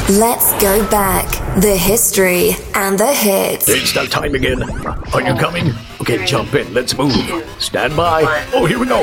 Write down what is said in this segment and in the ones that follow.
Let's go back. The history and the hits. It's that time again. Are you coming? Okay, jump in. Let's move. Stand by. Oh, here we go.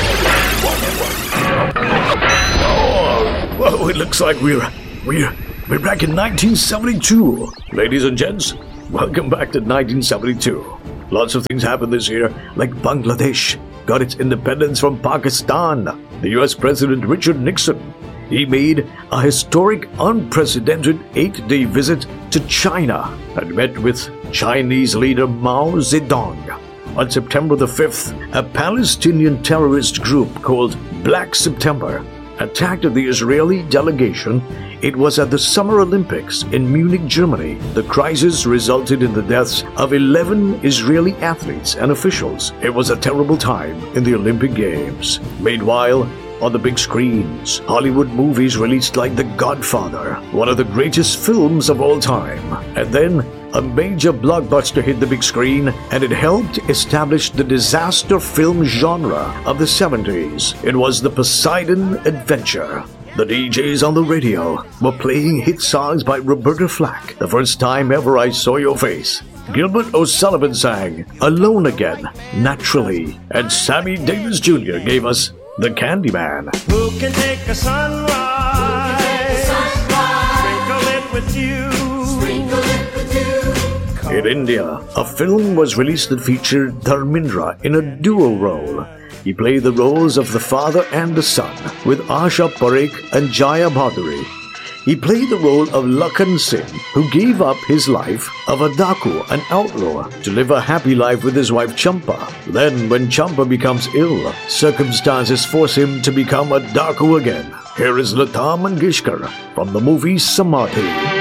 Oh, it looks like we're back in 1972. Ladies and gents, welcome back to 1972. Lots of things happened this year, like Bangladesh got its independence from Pakistan. The US President Richard Nixon, he made a historic, unprecedented 8-day visit to China and met with Chinese leader Mao Zedong. On September the 5th, a Palestinian terrorist group called Black September attacked the Israeli delegation. It was at the Summer Olympics in Munich, Germany. The crisis resulted in the deaths of 11 Israeli athletes and officials. It was a terrible time in the Olympic Games. Meanwhile, on the big screens, Hollywood movies released like The Godfather, one of the greatest films of all time. And then, a major blockbuster hit the big screen, and it helped establish the disaster film genre of the 70s. It was the Poseidon Adventure. The DJs on the radio were playing hit songs by Roberta Flack. The first time ever I saw your face. Gilbert O'Sullivan sang Alone Again, Naturally, and Sammy Davis Jr. gave us The Candyman. Who can take a sunrise? Sprinkle it with you. In India, a film was released that featured Dharmendra in a duo role. He played the roles of the father and the son with Asha Parekh and Jaya Bhaduri. He played the role of Lakhan Singh, who gave up his life of a Daku, an outlaw, to live a happy life with his wife Champa. Then, when Champa becomes ill, circumstances force him to become a Daku again. Here is Lata Mangeshkar from the movie Samadhi.